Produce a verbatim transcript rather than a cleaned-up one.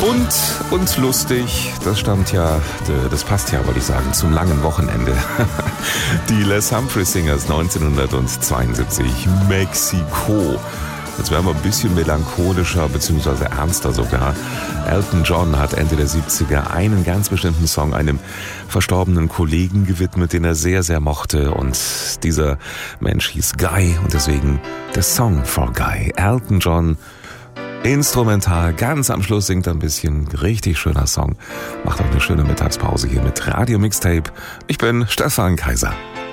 Bunt und lustig, das stammt ja, das passt ja, wollte ich sagen, zum langen Wochenende. Die Les Humphrey Singers neunzehnhundertzweiundsiebzig, Mexiko. Jetzt werden wir ein bisschen melancholischer bzw. ernster sogar. Elton John hat Ende der siebziger einen ganz bestimmten Song einem verstorbenen Kollegen gewidmet, den er sehr, sehr mochte. Und dieser Mensch hieß Guy und deswegen der Song for Guy. Elton John, instrumental, ganz am Schluss singt er ein bisschen. Richtig schöner Song. Macht auch eine schöne Mittagspause hier mit Radio Mixtape. Ich bin Stefan Kaiser.